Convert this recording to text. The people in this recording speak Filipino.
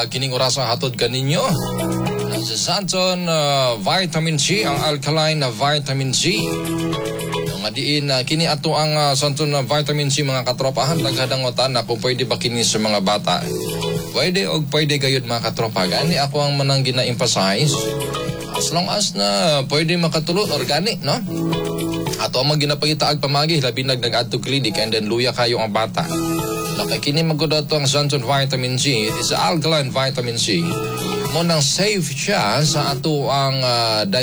kining orasa hatod kaninyo. Sa Santon vitamin C, ang alkaline na vitamin C. Nga diin kini ato ang Santon vitamin C mga katropahan, naghadangotan na kung pwede ba kini sa mga bata. Pwede o pwede gayud mga katropa. Gani ako ang manang gina-emphasize. As long as na pwede makatulot organic, no? Ato ang ginapangitaag pamagi, labi nag-add to clinic and then luya kayo ang bata. Nakakini magkuda to ang Santon vitamin C. It is alkaline vitamin C. Mo nang safe siya sa ato ang